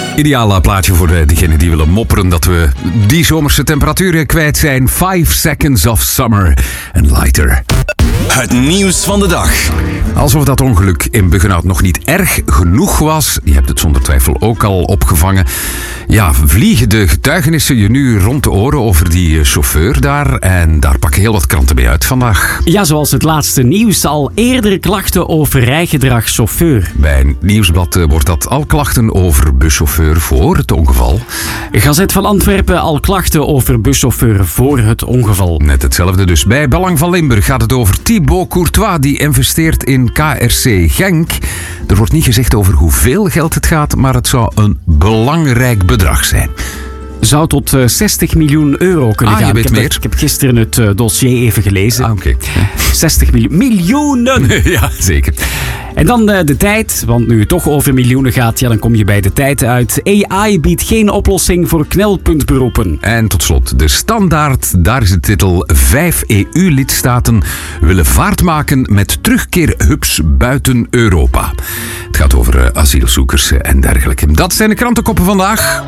Ideaal plaatje voor diegenen die willen mopperen dat we die zomerse temperaturen kwijt zijn. 5 Seconds of Summer and Lighter. Het nieuws van de dag. Alsof dat ongeluk in Buggenhout nog niet erg genoeg was. Je hebt het zonder twijfel ook al opgevangen. Ja, vliegen de getuigenissen je nu rond de oren over die chauffeur daar. En daar pakken heel wat kranten mee uit vandaag. Ja, zoals het laatste nieuws. Al eerder klachten over rijgedrag chauffeur. Bij een nieuwsblad wordt dat al klachten over buschauffeur voor het ongeval. Gazet van Antwerpen al klachten over buschauffeur voor het ongeval. Net hetzelfde dus. Bij Belang van Limburg gaat het over Thibaut Courtois, die investeert in KRC Genk. Er wordt niet gezegd over hoeveel geld het gaat, maar het zou een belangrijk bedrag zijn. Zou tot 60 miljoen euro kunnen gaan. Je weet meer. Ik heb gisteren het dossier even gelezen. Oké. 60 miljoen. Miljoenen! Ja, zeker. En dan de tijd, want nu het toch over miljoenen gaat, ja, dan kom je bij de tijd uit. AI biedt geen oplossing voor knelpuntberoepen. En tot slot, de Standaard, daar is de titel: 5 EU-lidstaten willen vaart maken met terugkeerhubs buiten Europa. Het gaat over asielzoekers en dergelijke. Dat zijn de krantenkoppen vandaag.